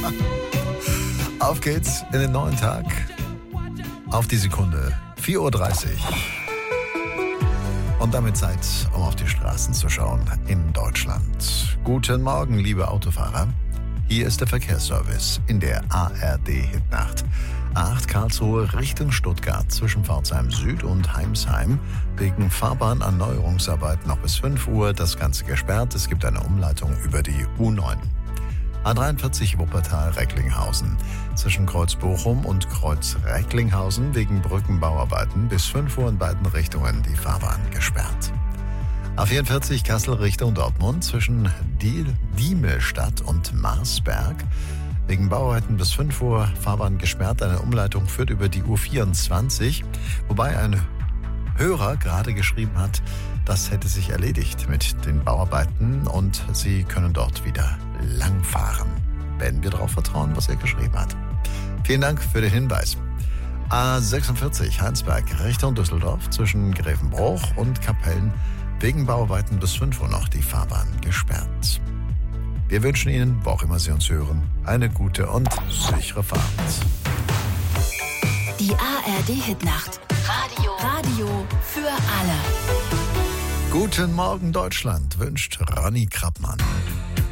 Auf geht's in den neuen Tag. Auf die Sekunde. 4:30 Uhr. Und damit Zeit, um auf die Straßen zu schauen in Deutschland. Guten Morgen, liebe Autofahrer. Hier ist der Verkehrsservice in der ARD-Hitnacht. A8 Karlsruhe Richtung Stuttgart zwischen Pforzheim Süd und Heimsheim. Wegen Fahrbahnerneuerungsarbeiten noch bis 5 Uhr. Das Ganze gesperrt. Es gibt eine Umleitung über die U9. A43 Wuppertal-Recklinghausen. Zwischen Kreuz Bochum und Kreuz Recklinghausen wegen Brückenbauarbeiten bis 5 Uhr in beiden Richtungen die Fahrbahn gesperrt. A44 Kassel Richtung Dortmund zwischen Diemelstadt und Marsberg. Wegen Bauarbeiten bis 5 Uhr Fahrbahn gesperrt. Eine Umleitung führt über die U24. Wobei ein Hörer gerade geschrieben hat, das hätte sich erledigt mit den Bauarbeiten und Sie können dort wieder langfahren, wenn wir darauf vertrauen, was er geschrieben hat. Vielen Dank für den Hinweis. A46 Heinsberg Richtung Düsseldorf zwischen Grevenbruch und Kapellen wegen Bauarbeiten bis 5 Uhr noch die Fahrbahn gesperrt. Wir wünschen Ihnen, wo auch immer Sie uns hören, eine gute und sichere Fahrt. Die ARD-Hitnacht. Radio für alle. Guten Morgen Deutschland, wünscht Ronny Krappmann.